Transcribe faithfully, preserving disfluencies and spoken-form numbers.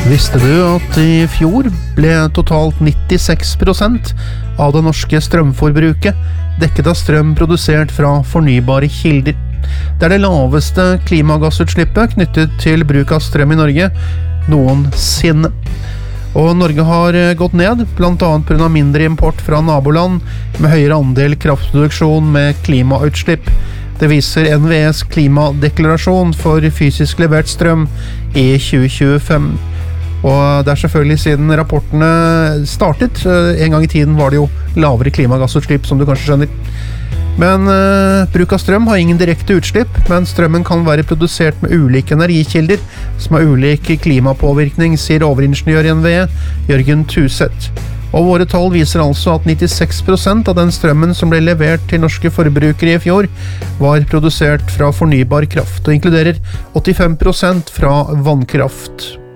Visste du at i fjor ble totalt nittiseks prosent av det norske strømforbruket dekket av strøm produsert fra fornybare kilder? Det er det laveste klimagassutslippet knyttet til bruk av strøm i Norge noensinne. Og Norge har gått ned, blant annet på grunn av mindre import fra naboland med høyere andel kraftproduksjon med klimautslipp. Det viser N V E's klimadeklarasjon for fysisk levert strøm i tjue tjuefem. Og det er selvfølgelig siden rapportene startet. En gang i tiden var det jo lavere klimagassutslipp, som du kanskje skjønner. Men uh, bruk av strøm har ingen direkte utslipp, men strømmen kan være produsert med ulike energikilder, som har ulik klimapåvirkning, sier overingeniør i N V E, Jørgen Tuseth. Og våre tall viser altså at nittiseks prosent av den strømmen som ble levert til norske forbrukere i fjor, var produsert fra fornybar kraft, og inkluderer åttifem prosent fra vannkraft.